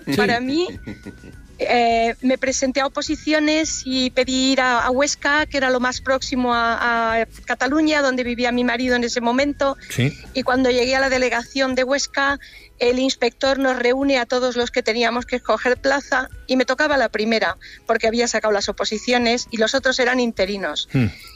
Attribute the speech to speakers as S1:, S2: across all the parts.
S1: para mí. Me presenté a oposiciones y pedí ir a Huesca, que era lo más próximo a Cataluña, donde vivía mi marido en ese momento.
S2: Sí.
S1: Y cuando llegué a la delegación de Huesca, el inspector nos reúne a todos los que teníamos que escoger plaza y me tocaba la primera, porque había sacado las oposiciones y los otros eran interinos.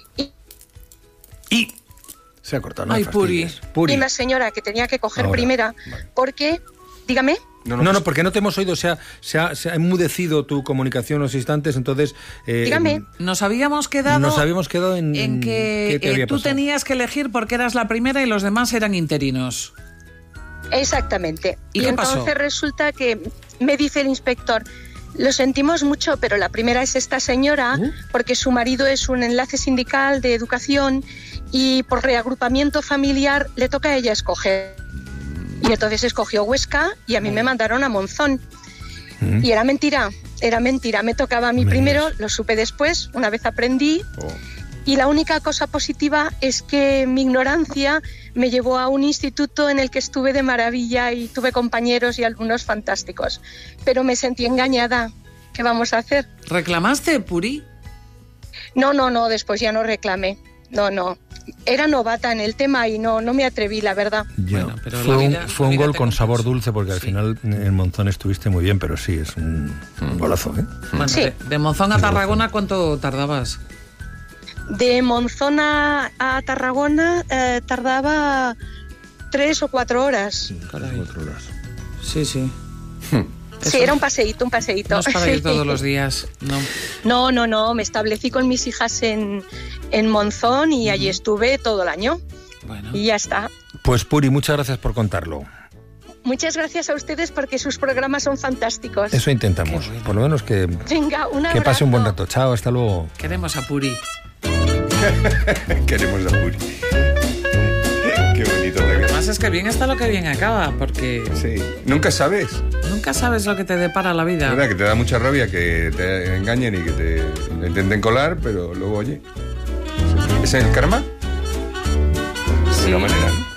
S2: Y se ha cortado.
S3: Ay, Puri.
S1: Y una señora que tenía que coger primera, porque... Dígame.
S2: No, porque no te hemos oído, se ha enmudecido tu comunicación unos instantes, entonces...
S1: Dígame.
S3: Nos habíamos quedado en que tú tenías que elegir porque eras la primera y los demás eran interinos.
S1: Exactamente.
S3: ¿Y qué
S1: entonces
S3: pasó?
S1: Resulta que me dice el inspector, lo sentimos mucho, pero la primera es esta señora, porque su marido es un enlace sindical de educación y por reagrupamiento familiar le toca a ella escoger. Y entonces escogió Huesca y a mí me mandaron a Monzón. Y era mentira, me tocaba a mí primero, lo supe después, una vez aprendí. Y la única cosa positiva es que mi ignorancia me llevó a un instituto en el que estuve de maravilla y tuve compañeros y alumnos fantásticos. Pero me sentí engañada. ¿Qué vamos a hacer?
S3: ¿Reclamaste, Puri?
S1: No, después ya no reclamé. No. Era novata en el tema y no me atreví, la verdad.
S2: Bueno, pero fue un gol con sabor dulce porque al final en Monzón estuviste muy bien, pero sí, es un golazo, ¿eh?
S3: Bueno, sí. De Monzón a Tarragona, ¿cuánto tardabas?
S1: De Monzón a Tarragona tardaba 3 o 4 horas.
S2: 4 horas.
S3: Sí.
S1: Sí, era un paseíto.
S3: No es para ir todos los días, ¿no?
S1: No, me establecí con mis hijas en Monzón y allí estuve todo el año. Bueno. Y ya está.
S2: Pues Puri, muchas gracias por contarlo.
S1: Muchas gracias a ustedes porque sus programas son fantásticos.
S2: Eso intentamos, por lo menos que pase un buen rato. Chao, hasta luego.
S3: Queremos a Puri.
S4: Queremos a Puri. Qué bonito.
S3: Además es que bien está lo que bien acaba, porque...
S4: Sí, nunca sabes
S3: lo que te depara la vida.
S4: Es verdad que te da mucha rabia que te engañen y que te intenten colar, pero luego, oye, ¿es el karma?
S3: Sí.
S4: De una manera, ¿no?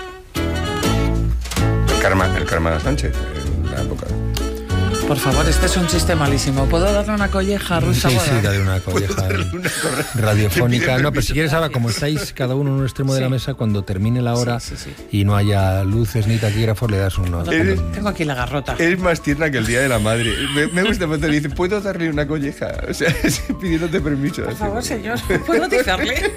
S4: El karma Sánchez, en la época.
S3: Por favor, este es un chiste malísimo. ¿Puedo darle una colleja rusa?
S2: Sí, dale una colleja radiofónica. No, pero si quieres ahora, como estáis cada uno en un extremo de la mesa, cuando termine la hora y no haya luces ni taquígrafos, le das uno.
S3: Tengo aquí la garrota.
S4: Es más tierna que el Día de la Madre. Me gusta cuando le dice, ¿puedo darle una colleja? O sea, pidiéndote permiso.
S3: Por favor, señor, ¿puedo atizarle?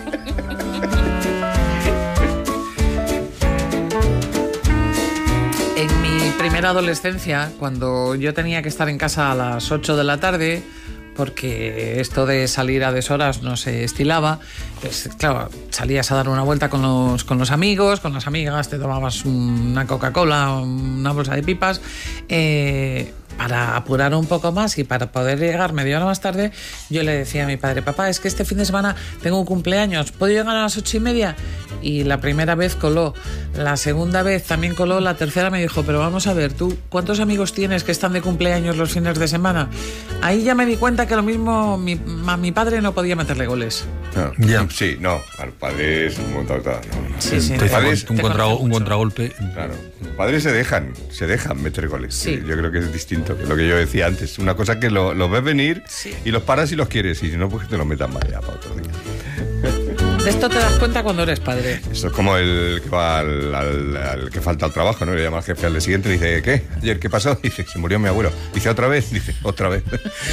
S3: En mi primera adolescencia, cuando yo tenía que estar en casa a las 8 de la tarde, porque esto de salir a deshoras no se estilaba, pues claro, salías a dar una vuelta con los amigos, con las amigas, te tomabas una Coca-Cola, una bolsa de pipas, para apurar un poco más y para poder llegar media hora más tarde, yo le decía a mi padre, papá, es que este fin de semana tengo un cumpleaños, ¿puedo llegar a las 8:30? Y la primera vez coló, la segunda vez también coló, la tercera me dijo, pero vamos a ver, ¿tú cuántos amigos tienes que están de cumpleaños los fines de semana? Ahí ya me di cuenta que lo mismo a mi padre no podía meterle goles.
S4: Sí, al padre es un contragolpe.
S2: Un contragolpe.
S4: Claro, los padres se dejan meter goles.
S3: Sí.
S4: Yo creo que es distinto que lo que yo decía antes. Una cosa que lo ves venir y los paras si los quieres, y si no, pues que te lo metan mal ya para otro día.
S3: De esto te das cuenta cuando eres padre.
S4: Eso es como el que va al que falta al trabajo, ¿no? Le llama al jefe al día siguiente y dice, ¿qué? Ayer, ¿qué pasó? Dice, se murió mi abuelo. Dice, ¿otra vez? Dice, otra vez.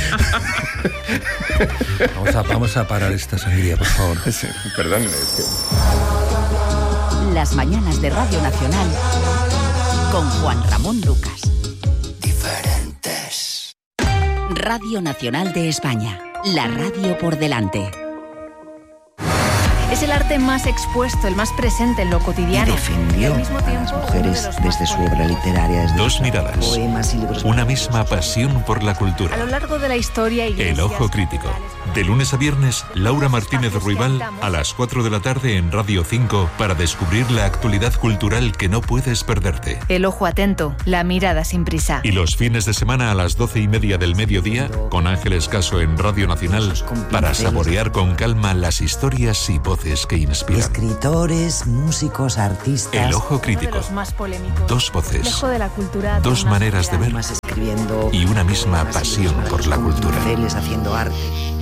S2: Vamos a parar esta sangría, por favor.
S4: Sí, perdón.
S5: Las mañanas de Radio Nacional con Juan Ramón Lucas.
S6: Diferentes.
S5: Radio Nacional de España. La radio por delante.
S7: Es el arte más expuesto, el más presente en lo cotidiano.
S6: Y defendió
S7: al mismo tiempo,
S6: a las mujeres desde su obra literaria. Desde
S8: Dos miradas,
S6: poemas y libros.
S8: Una misma pasión por la cultura.
S7: A lo largo de la historia...
S8: El Ojo Crítico. De lunes a viernes, Laura Martínez Ruibal a las 4 de la tarde en Radio 5 para descubrir la actualidad cultural que no puedes perderte.
S7: El ojo atento, la mirada sin prisa.
S8: Y los fines de semana a las 12:30 del mediodía, con Ángeles Caso en Radio Nacional, para saborear con calma las historias y voces que inspiran.
S6: Escritores, músicos, artistas.
S8: El Ojo Crítico.
S7: Uno de los más polémicos.
S8: Dos voces.
S7: Dejo de la cultura.
S8: Dos maneras de ver.
S6: escribiendo.
S8: Y una misma pasión por la cultura.
S6: Haciendo arte.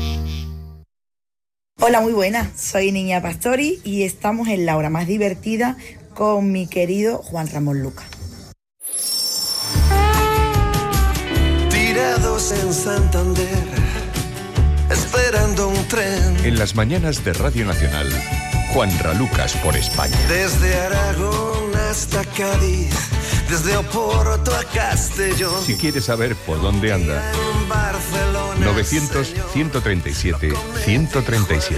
S9: Hola, muy buenas. Soy Niña Pastori y estamos en la hora más divertida con mi querido Juan Ramón Lucas.
S10: Tirados en Santander, esperando un tren.
S4: En las mañanas de Radio Nacional, Juan Ralucas por España.
S10: Desde Aragón hasta Cádiz, desde Oporto a Castellón.
S4: Si quieres saber por dónde anda, 900-137-137.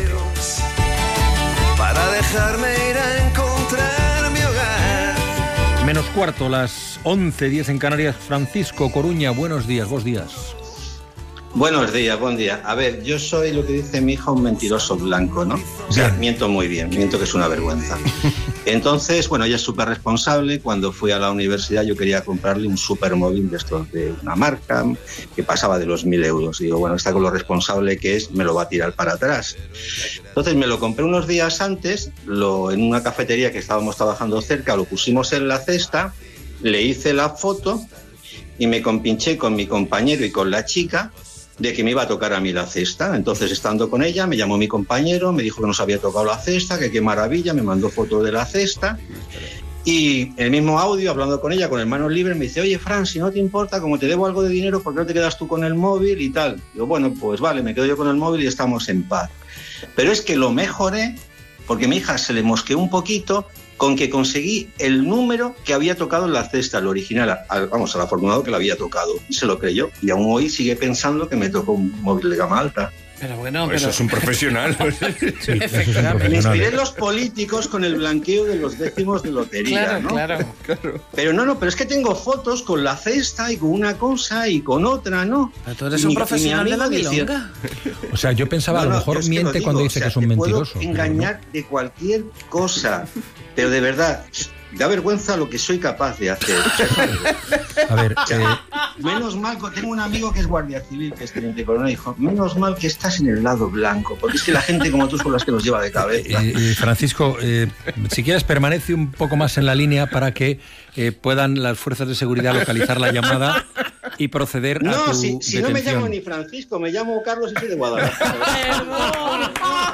S10: Para dejarme ir a encontrar mi hogar.
S2: Menos cuarto, las 11:10 en Canarias. Francisco Coruña, buenos días, vos días.
S11: Buenos días, buen día. A ver, yo soy lo que dice mi hija, un mentiroso blanco, ¿no? O sea, miento muy bien, miento que es una vergüenza. Entonces, bueno, ella es súper responsable. Cuando fui a la universidad yo quería comprarle un supermóvil de estos de una marca que pasaba de los 1.000 euros. Y digo, bueno, está con lo responsable que es, me lo va a tirar para atrás. Entonces me lo compré unos días antes, en una cafetería que estábamos trabajando cerca, lo pusimos en la cesta, le hice la foto y me compinché con mi compañero y con la chica de que me iba a tocar a mí la cesta. Entonces, estando con ella, me llamó mi compañero, me dijo que nos había tocado la cesta, que qué maravilla, me mandó fotos de la cesta. Y el mismo audio, hablando con ella, con el manos libres, me dice, oye, Fran, si no te importa, como te debo algo de dinero, ¿por qué no te quedas tú con el móvil y tal? Digo, bueno, pues vale, me quedo yo con el móvil y estamos en paz. Pero es que lo mejoré, porque a mi hija se le mosqueó un poquito, con que conseguí el número que había tocado en la cesta, el original, vamos, al afortunado que lo había tocado. Se lo creyó. Y aún hoy sigue pensando que me tocó un móvil de gama alta.
S3: Pero bueno,
S4: pues eso es un profesional.
S2: Sí, efectivamente.
S11: Me inspiré en los políticos con el blanqueo de los décimos de lotería,
S3: claro,
S11: ¿no?
S3: Claro.
S11: Pero pero es que tengo fotos con la cesta y con una cosa y con otra, ¿no?
S3: Pero tú eres un profesional de la milonga.
S2: O sea, yo pensaba, a lo mejor miente cuando dice que es un mentiroso.
S11: Puedo engañar de cualquier cosa, pero de verdad, da vergüenza lo que soy capaz de hacer.
S2: A ver,
S11: menos mal, tengo un amigo que es guardia civil, que es teniente coronel, dijo, menos mal que estás en el lado blanco, porque es que la gente como tú son las que nos lleva de cabeza.
S2: Francisco, si quieres, permanece un poco más en la línea para que puedan las fuerzas de seguridad localizar la llamada y proceder a tu detención.
S11: Si no me llamo ni Francisco, me llamo Carlos y soy de Guadalajara.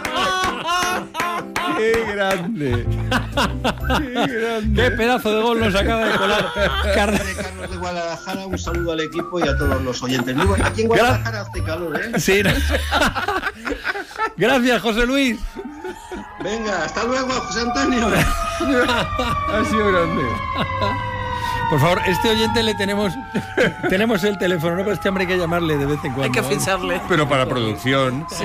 S4: ¡Qué grande! ¡Qué grande!
S2: ¡Qué pedazo de gol nos acaba de colar!
S11: Carlos de Guadalajara, un saludo al equipo y a todos los oyentes. Muy bueno. Aquí en Guadalajara hace calor, ¿eh?
S2: Sí. Gracias, José Luis.
S11: Venga, hasta luego, José Antonio.
S4: Ha sido grande.
S2: Por favor, este oyente le tenemos el teléfono, ¿no? Pero este hombre hay que llamarle de vez en cuando.
S3: Hay que ficharle.
S4: Pero para producción.
S3: Sí.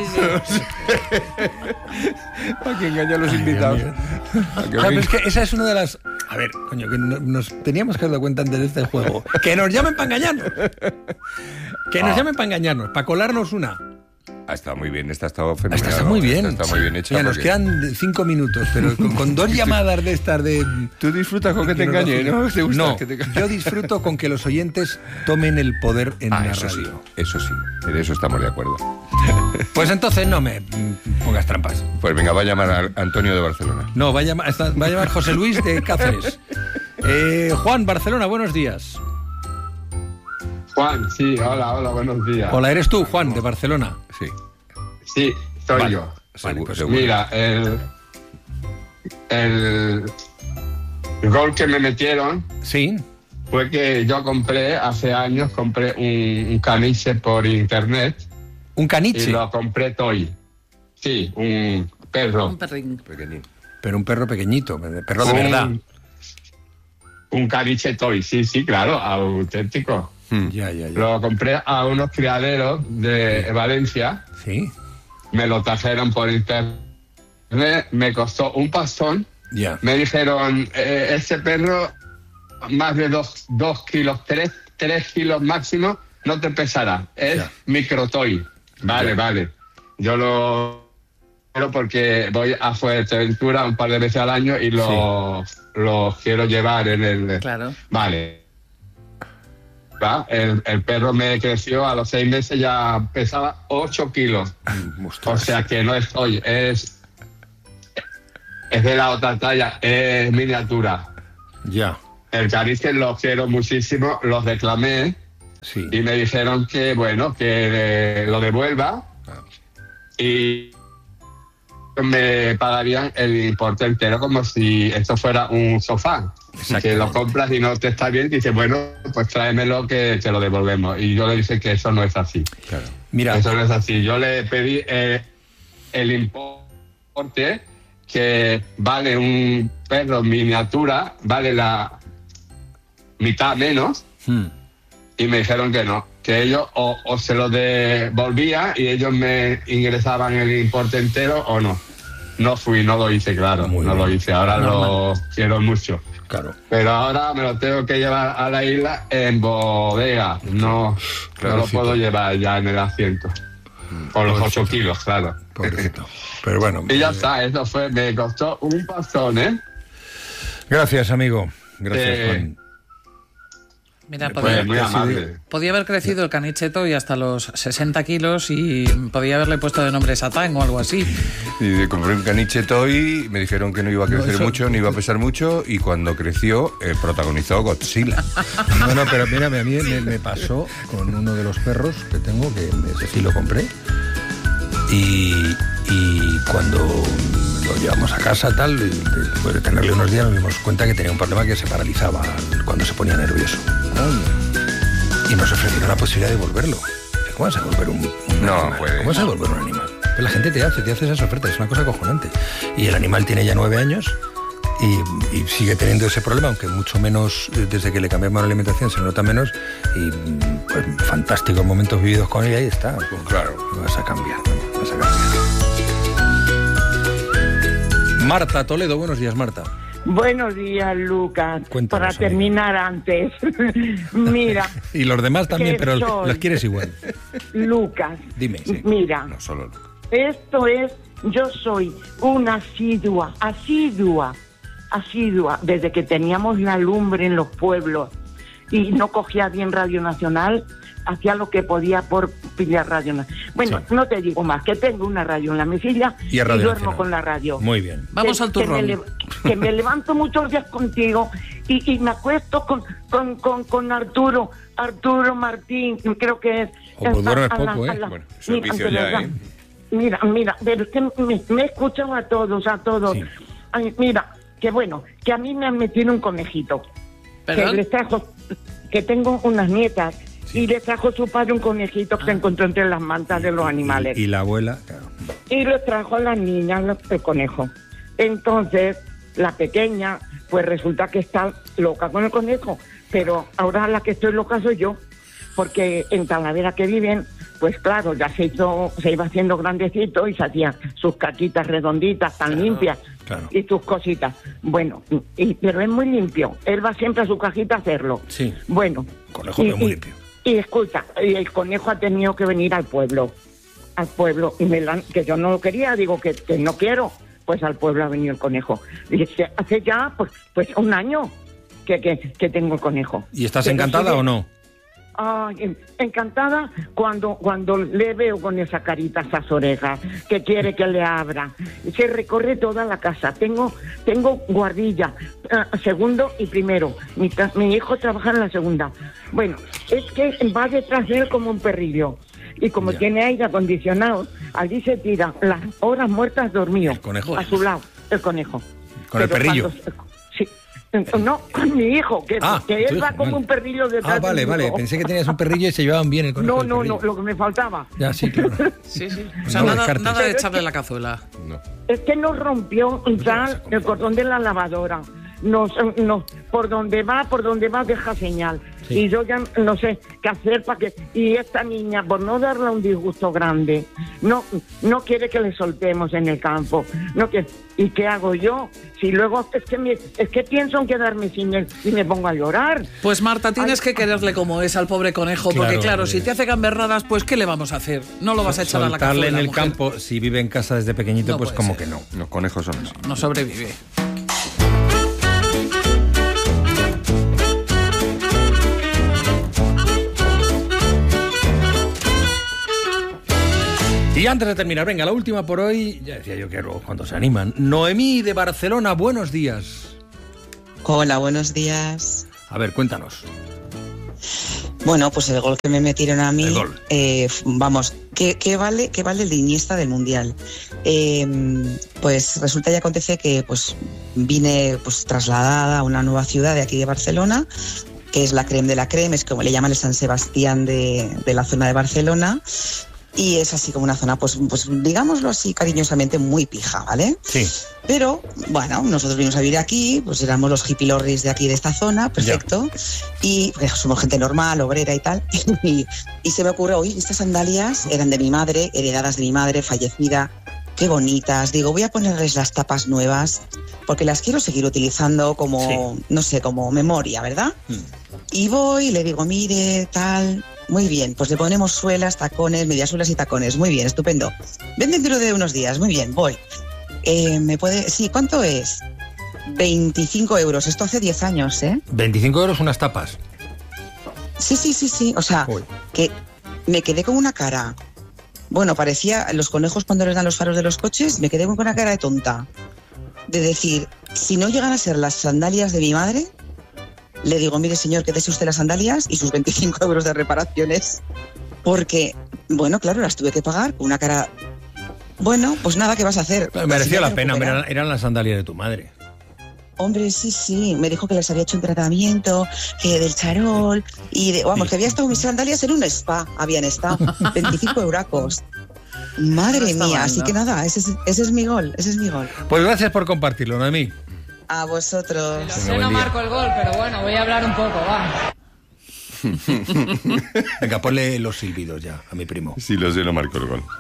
S4: Para que engañe a los invitados.
S2: Pero es que esa es una de las... A ver, coño, que nos teníamos que dar cuenta antes de este juego. Que nos llamen para engañarnos. Que nos llamen para engañarnos, para colarnos una.
S4: Ha estado muy bien, esta ha estado fenomenal.
S2: Está muy bien.
S4: Está muy bien hecha.
S2: Mira, nos quedan 5 minutos, pero con 2 llamadas de estas de...
S4: Tú disfrutas con que te engañe, ¿no? ¿Te gusta
S2: no,
S4: que te engañe?
S2: Yo disfruto con que los oyentes tomen el poder en la
S4: eso
S2: radio.
S4: Sí, eso sí, en eso estamos de acuerdo.
S2: Pues entonces no me pongas trampas.
S4: Pues venga, va a llamar a Antonio de Barcelona.
S2: No, va a llamar José Luis de Cáceres. Juan, Barcelona, buenos días.
S12: Juan, sí, hola, buenos días.
S2: Hola, ¿eres tú, Juan, de Barcelona?
S4: Sí.
S12: Sí, soy
S2: vale.
S12: yo.
S2: Vale, pues
S12: mira, el gol que me metieron
S2: sí.
S12: Fue que yo hace años compré un caniche por internet.
S2: ¿Un caniche?
S12: Y lo compré toy. Sí, un perro.
S3: Un perrín.
S4: Pequeñito.
S2: Pero un perro pequeñito, perro de verdad.
S12: Un caniche toy, sí, claro, auténtico.
S2: Ya.
S12: Lo compré a unos criaderos de Valencia.
S2: Sí.
S12: Me lo trajeron por internet. Me costó un pastón.
S2: Ya.
S12: Me dijeron, ese perro, más de 2 kilos, 3 kilos máximo, no te pesará. Es microtoy. Vale. Yo lo porque voy a Fuerteventura un par de veces al año y lo quiero llevar en el...
S3: Claro.
S12: Vale. El perro me creció, a los 6 meses ya pesaba 8 kilos. O sea que no es toy, es de la otra talla, es miniatura.
S2: Ya.
S12: El caniche lo quiero muchísimo, los declamé
S2: Sí.
S12: Y me dijeron que, bueno, que lo devuelva y me pagarían el importe entero como si esto fuera un sofá. Que lo compras y no te está bien, y dices, bueno, pues tráemelo que te lo devolvemos. Y yo le dije que eso no es así.
S2: Claro. Mira,
S12: eso no es así. Yo le pedí el importe que vale un perro miniatura, vale la mitad menos, y me dijeron que no, que ellos o se lo devolvía y ellos me ingresaban el importe entero o no. No fui, no lo hice, claro, lo hice. Ahora lo quiero mucho.
S2: Claro.
S12: Pero ahora me lo tengo que llevar a la isla en bodega. No lo puedo llevar ya en el asiento. Con los 8 kilos, claro.
S2: Pobrecito. Pero bueno.
S12: Y ya está, eso me costó un pastón, ¿eh?
S2: Gracias, amigo. Gracias, Juan.
S3: Mira,
S12: muy amable.
S3: Podía haber crecido el caniche Toy hasta los 60 kilos y podía haberle puesto de nombre Satán o algo así.
S4: Y compré un caniche Toy, me dijeron que no iba a crecer mucho, ni iba a pesar mucho, y cuando creció, protagonizó Godzilla.
S2: Bueno, pero mira, a mí me pasó con uno de los perros que tengo, que ese sí lo compré, y cuando lo llevamos a casa, tal, después de tenerle unos días, nos dimos cuenta que tenía un problema, que se paralizaba cuando se ponía nervioso. Y nos ofrecieron la posibilidad de devolverlo. ¿Cómo vas a devolver un animal? ¿Cómo vas a devolver un animal? Pero la gente te hace esas ofertas, es una cosa acojonante. Y el animal tiene ya 9 años y sigue teniendo ese problema, aunque mucho menos desde que le cambiamos la alimentación, se nota menos. Y pues, fantásticos momentos vividos con ella, ahí está. Pues, claro, vas a cambiar. Marta Toledo, buenos días, Marta.
S13: Buenos días, Lucas.
S2: Cuéntanos,
S13: para terminar antes. Mira.
S2: Y los demás también, pero los quieres igual.
S13: Lucas.
S2: Dime. Sí.
S13: Mira.
S4: No solo Lucas.
S13: Esto es, yo soy una asidua, desde que teníamos la lumbre en los pueblos y no cogía bien Radio Nacional, hacía lo que podía por pillar Radio Nacional. Bueno, sí. No te digo más, que tengo una radio en la mesilla y duermo Nacional. Con la radio.
S2: Muy bien.
S3: Vamos al turrón.
S13: Que me levanto muchos días contigo y me acuesto con Arturo Martín, creo que es.
S2: Pues duermes poco, ¿eh?
S4: Bueno, servicio ya, ¿eh?
S13: Mira, pero es que me escuchan a todos. Sí. Ay, mira, que bueno, que a mí me han metido un conejito.
S3: ¿Perdón?
S13: Que les trajo, que tengo unas nietas. Sí. Y le trajo su padre un conejito que se encontró entre las mantas de los animales.
S2: Y la abuela, claro.
S13: Y le trajo a las niñas el conejo. Entonces, la pequeña, pues resulta que está loca con el conejo. Pero ahora la que estoy loca soy yo. Porque en Talavera que viven, pues claro, ya se iba haciendo grandecito y se hacían sus caquitas redonditas, tan limpias. Claro. Y tus cositas. Bueno, pero es muy limpio. Él va siempre a su cajita a hacerlo.
S2: Sí.
S13: Bueno.
S2: El conejo es muy limpio.
S13: Y escucha, el conejo ha tenido que venir al pueblo, y que yo no lo quería, digo que no quiero, pues al pueblo ha venido el conejo. Y hace ya, pues 1 año que tengo el conejo.
S2: ¿Y estás encantada o no?
S13: Ay, encantada cuando le veo con esa carita, esas orejas, que quiere que le abra. Se recorre toda la casa. Tengo guardilla, segundo y primero. Mi hijo trabaja en la segunda. Bueno, es que va detrás de él como un perrillo. Y como tiene aire acondicionado, allí se tira las horas muertas dormido.
S2: El conejo.
S13: A su lado, el conejo.
S2: ¿Con el perrillo?
S13: Sí. No, con mi hijo, que él va como un perrillo detrás.
S2: Vale. Pensé que tenías un perrillo y se llevaban bien el conejo.
S13: No, lo que me faltaba.
S2: Ya, sí, claro.
S3: Sí. O sea, nada de echarle la cazuela.
S13: No. Es que nos rompió ya el cordón de la lavadora. Nos por donde va deja señal. Sí. Y yo ya no sé qué hacer para que... Y esta niña, por no darle un disgusto grande, no quiere que le soltemos en el campo. ¿Y qué hago yo? Si luego es que pienso en quedarme sin él y me pongo a llorar.
S3: Pues Marta, tienes que quererle como es al pobre conejo, porque claro, si te hace gamberradas, pues ¿qué le vamos a hacer? No lo vas a echar a la cazuela.
S2: En el
S3: mujer.
S2: Campo, si vive en casa desde pequeñito, pues como que no.
S4: Los conejos son así.
S3: No sobrevive.
S2: Y antes de terminar, venga, la última por hoy, ya decía yo que cuando se animan. Noemí de Barcelona, buenos días.
S14: Hola, buenos días.
S2: A ver, cuéntanos.
S14: Bueno, pues el gol que me metieron a mí, vamos, ¿qué vale el de Iniesta del Mundial? Pues resulta y acontece que pues vine pues trasladada a una nueva ciudad de aquí de Barcelona, que es la creme de la creme, es como le llaman el San Sebastián de la zona de Barcelona. Y es así como una zona, pues digámoslo así cariñosamente, muy pija, ¿vale?
S2: Sí.
S14: Pero, bueno, nosotros vinimos a vivir aquí, pues éramos los hippie-lorris de aquí, de esta zona, perfecto. Ya. Y pues, somos gente normal, obrera y tal. Y se me ocurre, oye, estas sandalias eran de mi madre, heredadas de mi madre, fallecida. Qué bonitas. Digo, voy a ponerles las tapas nuevas, porque las quiero seguir utilizando como, no sé, como memoria, ¿verdad? Y voy y le digo, mire, tal... Muy bien, pues le ponemos suelas, tacones, mediasuelas y tacones. Muy bien, estupendo. Ven dentro de unos días. Muy bien, voy. ¿Me puede...? Sí, ¿cuánto es? 25 euros. Esto hace 10 años, ¿eh?
S2: 25 euros unas tapas.
S14: Sí. O sea, que me quedé con una cara... Bueno, parecía los conejos cuando les dan los faros de los coches. Me quedé con una cara de tonta. De decir, si no llegan a ser las sandalias de mi madre... Le digo, mire señor, quédese usted las sandalias y sus 25 euros de reparaciones. Porque, bueno, claro, las tuve que pagar con una cara... Bueno, pues nada, ¿qué vas a hacer?
S2: Merecía la pena, eran las sandalias de tu madre.
S14: Hombre, sí. Me dijo que les había hecho un tratamiento, del charol, y vamos, que había estado mis sandalias en un spa, habían estado. 25 euracos. Madre mía, así que nada, ese es mi gol,
S2: Pues gracias por compartirlo, Noemí.
S14: A vosotros.
S15: Yo no marco el gol, pero bueno, voy a hablar un poco, va.
S2: Venga, ponle los silbidos ya a mi primo.
S4: Sí, lo sé, no marco el gol.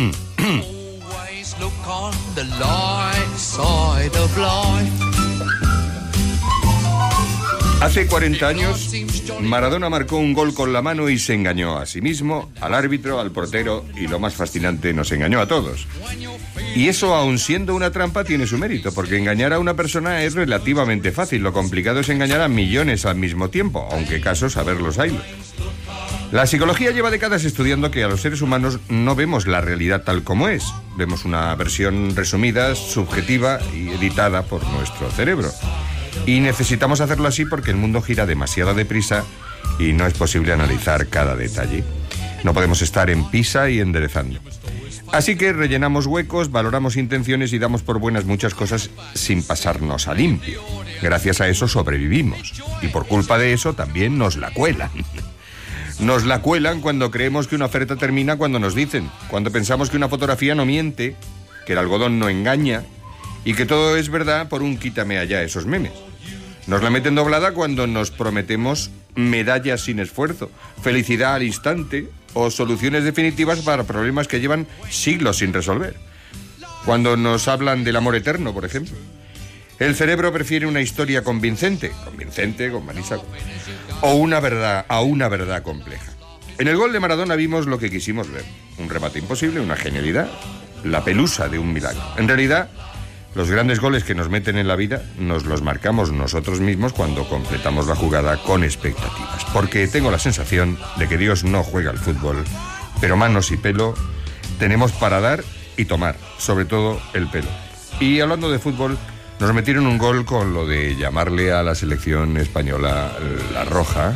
S4: Hace 40 años, Maradona marcó un gol con la mano y se engañó a sí mismo, al árbitro, al portero y, lo más fascinante, nos engañó a todos. Y eso, aun siendo una trampa, tiene su mérito, porque engañar a una persona es relativamente fácil. Lo complicado es engañar a millones al mismo tiempo, aunque casos saberlos hay. La psicología lleva décadas estudiando que a los seres humanos no vemos la realidad tal como es. Vemos una versión resumida, subjetiva y editada por nuestro cerebro. Y necesitamos hacerlo así porque el mundo gira demasiado deprisa y no es posible analizar cada detalle. No podemos estar en pisa y enderezando. Así que rellenamos huecos, valoramos intenciones y damos por buenas muchas cosas sin pasarnos a limpio. Gracias a eso sobrevivimos. Y por culpa de eso también nos la cuelan. Nos la cuelan cuando creemos que una oferta termina cuando nos dicen, cuando pensamos que una fotografía no miente, que el algodón no engaña y que todo es verdad por un quítame allá esos memes. Nos la meten doblada cuando nos prometemos medallas sin esfuerzo, felicidad al instante o soluciones definitivas para problemas que llevan siglos sin resolver. Cuando nos hablan del amor eterno, por ejemplo. El cerebro prefiere una historia convincente, con Marisa, o una verdad compleja. En el gol de Maradona vimos lo que quisimos ver. Un remate imposible, una genialidad, la pelusa de un milagro. En realidad, los grandes goles que nos meten en la vida nos los marcamos nosotros mismos cuando completamos la jugada con expectativas. Porque tengo la sensación de que Dios no juega al fútbol, pero manos y pelo tenemos para dar y tomar, sobre todo el pelo. Y hablando de fútbol, nos metieron un gol con lo de llamarle a la selección española la roja,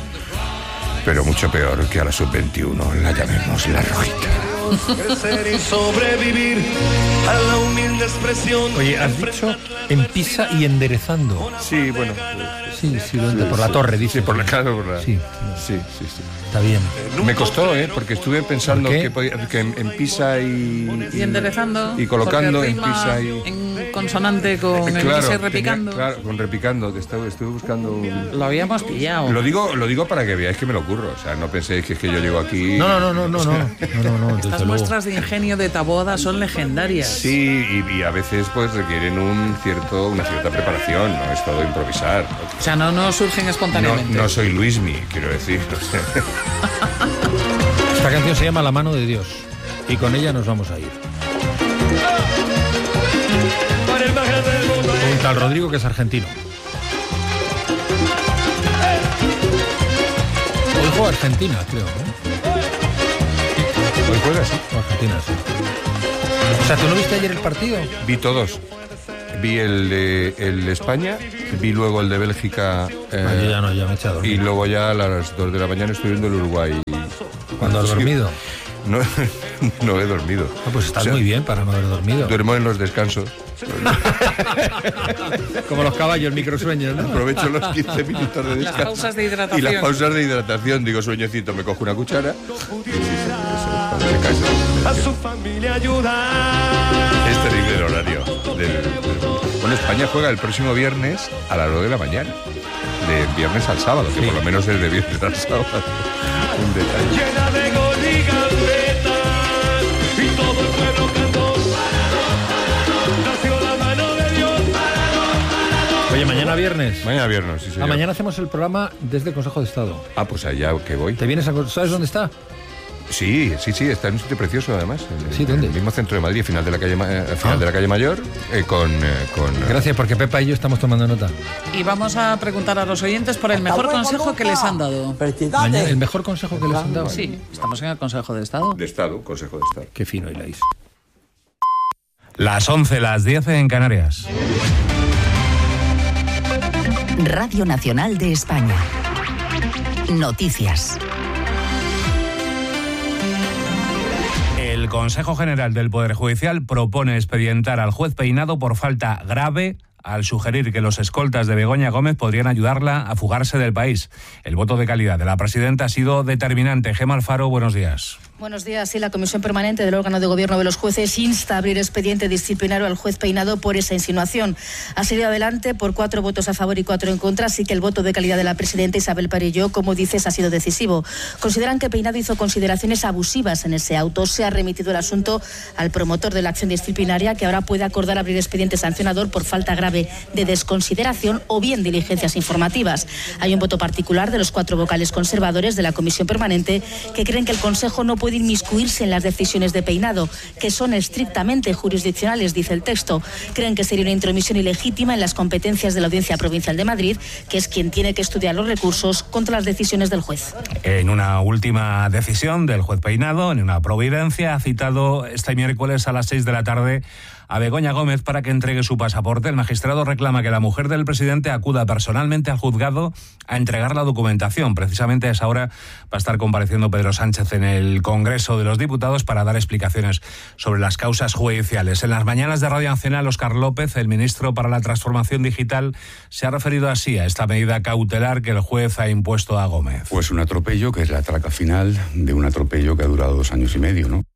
S4: pero mucho peor que a la sub-21 la llamemos la rojita.
S10: Crecer y sobrevivir a la humilde expresión.
S2: Oye, has dicho en pisa y enderezando.
S4: Sí, bueno.
S2: Sí, por la torre, dice.
S4: Sí, por la cara, por la...
S2: Sí. Está bien.
S4: Me costó, porque estuve pensando que en pisa y
S3: enderezando.
S4: Y colocando en
S3: rima
S4: pisa y...
S3: en consonante con el pisa y repicando.
S4: Claro, con repicando, que estuve buscando...
S3: Lo habíamos pillado.
S4: Lo digo para que veáis que me lo ocurro. O sea, no penséis que es que yo llego aquí...
S2: No.
S3: Estas muestras de ingenio de Taboada son legendarias.
S4: Sí, y a veces pues requieren una cierta preparación, no es todo improvisar.
S3: O sea, no surgen espontáneamente.
S4: No soy Luismi, quiero decir.
S2: Esta canción se llama La mano de Dios y con ella nos vamos a ir. Un tal Rodrigo que es argentino. Hoy juega Argentina, creo, ¿no?
S4: ¿Hoy juega, sí?
S2: Argentina, sí. O sea, ¿tú no viste ayer el partido?
S4: Vi todos. Vi el de España, vi luego el de Bélgica.
S2: Yo ya me he echado.
S4: Y luego ya a las 2 de la mañana estoy viendo el Uruguay.
S2: ¿Cuándo has dormido?
S4: No he dormido.
S2: Pues estás muy bien para no haber dormido.
S4: Duermo en los descansos.
S2: Como los caballos, microsueños, ¿no?
S4: Aprovecho los 15 minutos de descanso.
S3: Las pausas de hidratación.
S4: Y las pausas de hidratación. Digo, sueñecito, me cojo una cuchara.
S10: A su familia ayudar.
S4: Es terrible el horario. Bueno, España juega el próximo viernes a las 2 de la mañana. De viernes al sábado, que por lo menos es de viernes al sábado. Un detalle.
S10: Llena de gol y gambetas, y todo el pueblo cantó. Nació la mano de Dios.
S2: Oye, mañana viernes.
S4: Mañana viernes, sí, señor.
S2: Mañana hacemos el programa desde el Consejo de Estado.
S4: Pues allá que voy.
S2: ¿Te vienes a... ¿Sabes dónde está?
S4: Sí, está en un sitio precioso además.
S2: Sí, ¿dónde?
S4: En el mismo centro de Madrid, final de la calle Mayor, con
S2: Gracias, porque Pepa y yo estamos tomando nota.
S3: Y vamos a preguntar a los oyentes por el mejor consejo que les han dado.
S2: Mañana, ¿el mejor consejo que les han dado?
S3: Sí, estamos en el Consejo de Estado.
S4: Consejo de Estado.
S2: Qué fino hiláis.
S16: Las 11, las 10 en Canarias.
S5: Radio Nacional de España. Noticias.
S16: El Consejo General del Poder Judicial propone expedientar al juez Peinado por falta grave al sugerir que los escoltas de Begoña Gómez podrían ayudarla a fugarse del país. El voto de calidad de la presidenta ha sido determinante. Gemma Alfaro, buenos días.
S17: Buenos días. Sí, la Comisión Permanente del órgano de gobierno de los jueces insta a abrir expediente disciplinario al juez Peinado por esa insinuación. Ha salido adelante por 4 votos a favor y 4 en contra, así que el voto de calidad de la presidenta Isabel Parelló, como dices, ha sido decisivo. Consideran que Peinado hizo consideraciones abusivas en ese auto. Se ha remitido el asunto al promotor de la acción disciplinaria, que ahora puede acordar abrir expediente sancionador por falta grave de desconsideración o bien diligencias informativas. Hay un voto particular de los 4 vocales conservadores de la Comisión Permanente que creen que el Consejo no puede inmiscuirse en las decisiones de Peinado, que son estrictamente jurisdiccionales, dice el texto. Creen que sería una intromisión ilegítima en las competencias de la Audiencia Provincial de Madrid, que es quien tiene que estudiar los recursos contra las decisiones del juez.
S16: En una última decisión del juez Peinado, en una providencia, ha citado este miércoles a las 6 de la tarde a Begoña Gómez para que entregue su pasaporte. El magistrado reclama que la mujer del presidente acuda personalmente al juzgado a entregar la documentación. Precisamente a esa hora va a estar compareciendo Pedro Sánchez en el Congreso de los Diputados para dar explicaciones sobre las causas judiciales. En las mañanas de Radio Nacional, Óscar López, el ministro para la Transformación Digital, se ha referido así a esta medida cautelar que el juez ha impuesto a Gómez.
S18: Pues un atropello que es la traca final de un atropello que ha durado 2 años y medio, ¿no?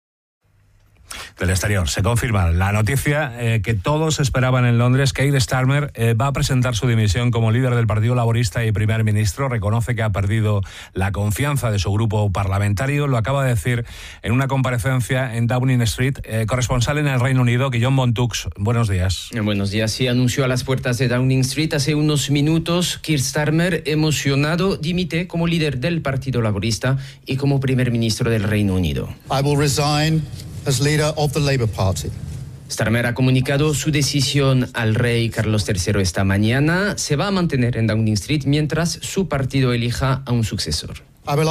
S16: Del exterior, se confirma la noticia que todos esperaban en Londres. Keir Starmer va a presentar su dimisión como líder del Partido Laborista y primer ministro. Reconoce que ha perdido la confianza de su grupo parlamentario. Lo acaba de decir en una comparecencia en Downing Street. Corresponsal en el Reino Unido, Guillaume Montux. Buenos días.
S19: Buenos días. Sí, anunció a las puertas de Downing Street hace unos minutos. Keir Starmer, emocionado, dimite como líder del Partido Laborista y como primer ministro del Reino Unido.
S20: I will resign as leader of the Labour Party.
S19: Starmer ha comunicado su decisión al rey Carlos III esta mañana. Se va a mantener en Downing Street mientras su partido elija a un sucesor.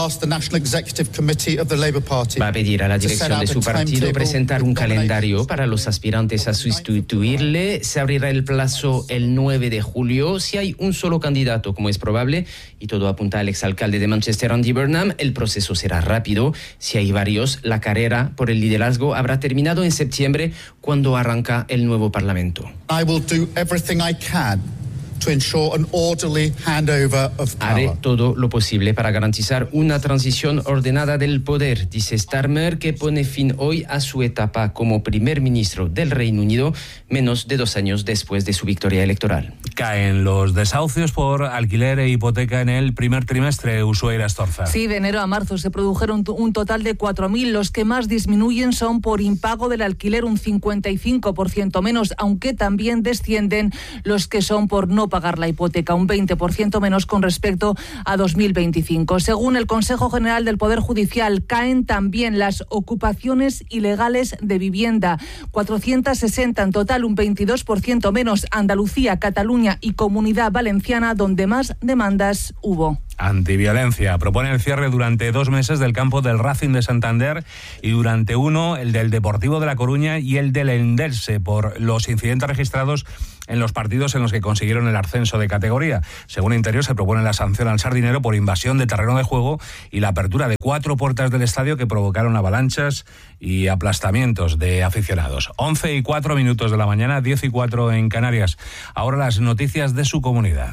S19: Va a pedir a la dirección de su partido presentar un calendario para los aspirantes a sustituirle. Se abrirá el plazo el 9 de julio. Si hay un solo candidato, como es probable, y todo apunta al exalcalde de Manchester, Andy Burnham, el proceso será rápido. Si hay varios, la carrera por el liderazgo habrá terminado en septiembre, cuando arranca el nuevo Parlamento.
S20: I will do everything I can to ensure an orderly handover of power.
S19: Haré todo lo posible para garantizar una transición ordenada del poder, dice Starmer, que pone fin hoy a su etapa como primer ministro del Reino Unido, menos de 2 años después de su victoria electoral.
S16: Caen los desahucios por alquiler e hipoteca en el primer trimestre, Ushuaira Astorza.
S21: Sí, de enero a marzo se produjeron un total de 4.000. Los que más disminuyen son por impago del alquiler, un 55% menos, aunque también descienden los que son por no no pagar la hipoteca, un 20% menos con respecto a 2025. Según el Consejo General del Poder Judicial, caen también las ocupaciones ilegales de vivienda, 460 en total, un 22% menos. Andalucía, Cataluña y Comunidad Valenciana, donde más demandas hubo.
S16: Antiviolencia. Propone el cierre durante 2 meses del campo del Racing de Santander y durante uno el del Deportivo de La Coruña y el del Eldense por los incidentes registrados en los partidos en los que consiguieron el ascenso de categoría. Según Interior, se propone la sanción al Sardinero por invasión de terreno de juego y la apertura de 4 puertas del estadio que provocaron avalanchas y aplastamientos de aficionados. 11:04 de la mañana, 10:04 en Canarias. Ahora las noticias de su comunidad.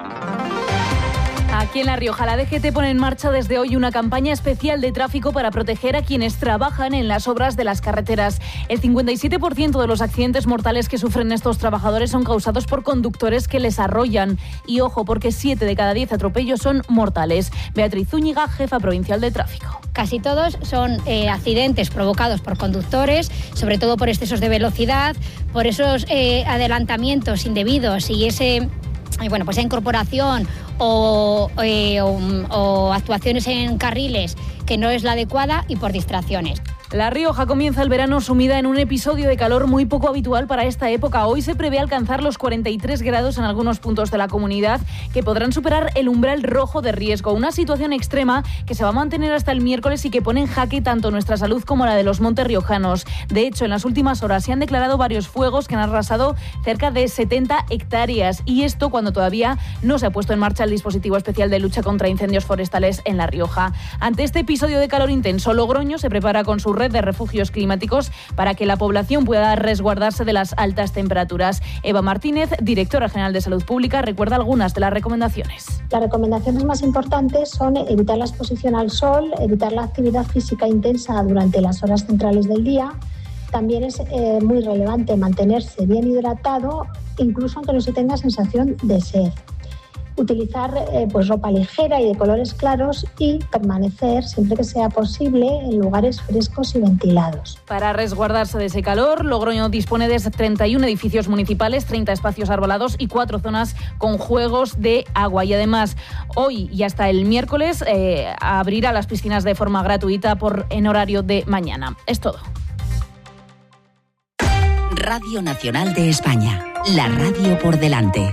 S1: Aquí en La Rioja, la DGT pone en marcha desde hoy una campaña especial de tráfico para proteger a quienes trabajan en las obras de las carreteras. El 57% de los accidentes mortales que sufren estos trabajadores son causados por conductores que les arrollan. Y ojo, porque 7 de cada 10 atropellos son mortales. Beatriz Zúñiga, jefa provincial de tráfico.
S22: Casi todos son accidentes provocados por conductores, sobre todo por excesos de velocidad, por esos adelantamientos indebidos y esa incorporación o actuaciones en carriles que no es la adecuada y por distracciones.
S1: La Rioja comienza el verano sumida en un episodio de calor muy poco habitual para esta época. Hoy se prevé alcanzar los 43 grados en algunos puntos de la comunidad, que podrán superar el umbral rojo de riesgo. Una situación extrema que se va a mantener hasta el miércoles y que pone en jaque tanto nuestra salud como la de los montes riojanos. De hecho, en las últimas horas se han declarado varios fuegos que han arrasado cerca de 70 hectáreas. Y esto cuando todavía no se ha puesto en marcha el dispositivo especial de lucha contra incendios forestales en La Rioja. Ante este episodio de calor intenso, Logroño se prepara con su red de refugios climáticos para que la población pueda resguardarse de las altas temperaturas. Eva Martínez, directora general de Salud Pública, recuerda algunas de las recomendaciones.
S23: Las recomendaciones más importantes son evitar la exposición al sol, evitar la actividad física intensa durante las horas centrales del día. También es muy relevante mantenerse bien hidratado, incluso aunque no se tenga sensación de sed. Utilizar ropa ligera y de colores claros y permanecer, siempre que sea posible, en lugares frescos y ventilados.
S1: Para resguardarse de ese calor, Logroño dispone de 31 edificios municipales, 30 espacios arbolados y 4 zonas con juegos de agua. Y además, hoy y hasta el miércoles abrirá las piscinas de forma gratuita en horario de mañana. Es todo.
S5: Radio Nacional de España. La radio por delante.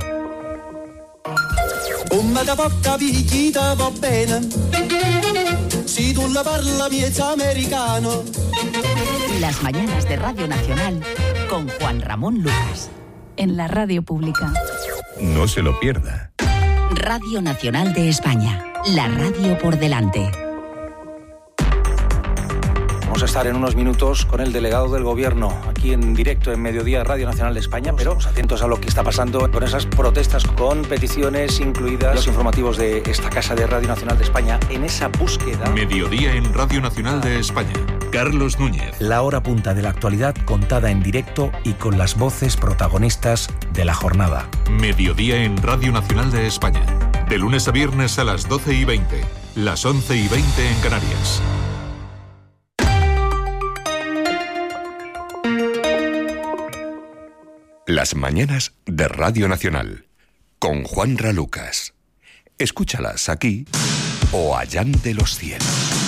S10: Come da poca picchita va bene, si tu la parla miezza americano.
S5: Las mañanas de Radio Nacional con Juan Ramón Lucas.
S7: En la radio pública.
S4: No se lo pierda.
S5: Radio Nacional de España. La radio por delante.
S24: Vamos a estar en unos minutos con el delegado del Gobierno, aquí en directo en Mediodía Radio Nacional de España, pero atentos a lo que está pasando con esas protestas, con peticiones incluidas, los informativos de esta casa de Radio Nacional de España, en esa búsqueda.
S8: Mediodía en Radio Nacional de España. Carlos Núñez.
S25: La hora punta de la actualidad contada en directo y con las voces protagonistas de la jornada.
S8: Mediodía en Radio Nacional de España. De lunes a viernes a las 12:20, las 11:20 en Canarias.
S4: Las mañanas de Radio Nacional, con Juanra Lucas. Escúchalas aquí o allá de los cielos.